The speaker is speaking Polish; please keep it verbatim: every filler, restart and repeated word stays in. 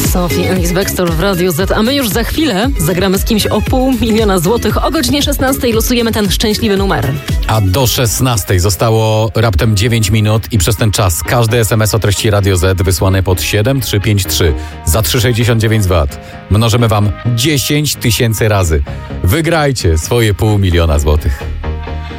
Sophie Ellis Bextor w Radiu Z, a my już za chwilę zagramy z kimś o pół miliona złotych. O godzinie szesnastej losujemy ten szczęśliwy numer. A do szesnastej zostało raptem dziewięć minut i przez ten czas każdy es em es o treści Radio Z wysłany pod siedem trzy pięć trzy za trzy sześćdziesiąt dziewięć wat mnożymy wam dziesięć tysięcy razy. Wygrajcie swoje pół miliona złotych.